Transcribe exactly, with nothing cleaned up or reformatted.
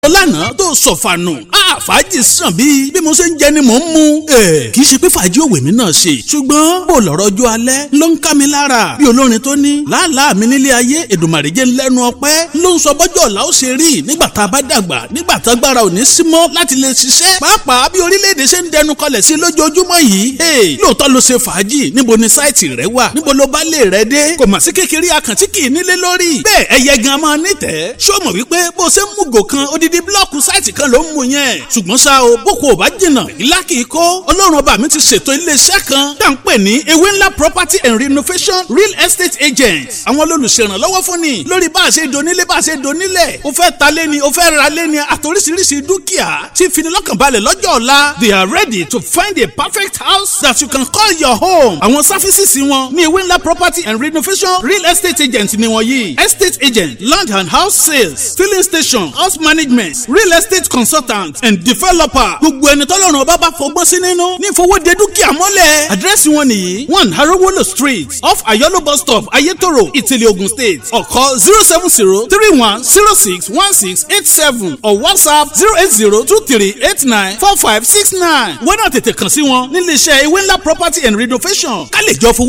lánàá tó sọ̀fànù fàájì sàn bí bí mo ṣe ń jẹ ni mò ń mu. kì í ṣe pé fàájì òwe mi náà ṣe ṣùgbọ́n bó lọ́rọ̀ ọjọ́ alẹ́ ló ń ká mi lára bí olórin tó ní làálàá mi nílé ayé Èdùmàrè jẹ́ lẹ́nu ọpẹ́ ló ń sọ bọ́jọ́ ọ̀la ó ṣe rí nígbà tá a bá dàgbà nígbà tá agbára ò ní sí mọ́ láti lè ṣiṣẹ́ pàápàá bí orílẹ̀-èdè ṣe ń dẹnu kọlẹ̀ sí lójoojúmọ́ yìí. lóòótọ́ ló ṣe fàájì níbo ni sáìtì rẹ wà níbo ló bá lè rẹ dé kò mà sí kékeré àkàntí kì í nílé lórí bẹ́ẹ̀ ẹyẹ gan máa nítẹ̀ẹ́ ṣó mọ̀ wípé bó ṣe ń mú gò kan odidi blọ́ọ̀kù sáìtì kan ló ń mu yẹn ṣùgbọ́n ṣá o boko ò bá jìnnà ìlà kì í kó ọlọ́run ọba mi ti ṣètò iléeṣẹ́ kan tá à ń pè ní ewé ńlá property and renovation real estate agents àwọn olùṣèrànlọ́wọ́ fún ni lórí bá a ṣe donílé bá a ṣe donílẹ̀ o fẹ́ ta lé ni o fẹ́ ra lé ni àtòríṣiríṣi dúkìá tí finilọ́kànbalẹ̀ lọ́jọ́ ọ̀la they are ready to find a perfect house that you can call your home. àwọn sáfísìsì wọn ní ewé ńlá property and renovation real estate agent ni wọ́n yìí estate agent land and house sales filling station house management real estate consultant and developer gbogbo ẹni tọ́lọ́run ọba bá fọgbọ́n sí nínú ní ìfowóde dúkìá mọ́lẹ̀. àdírẹ́sì wọn nìyí one Harowolo street off Ayolo bus stop Ayetoro Ìtìlẹ̀ Ogun state ọ̀kọ́ zero seven zero three one zero six one six eight seven or WhatsApp zero eight zero two three eight nine four five six nine. wọ́n náà tètè kàn sí wọn nílé iṣẹ́ ewé ńlá property and renovation ká lè jọ fowó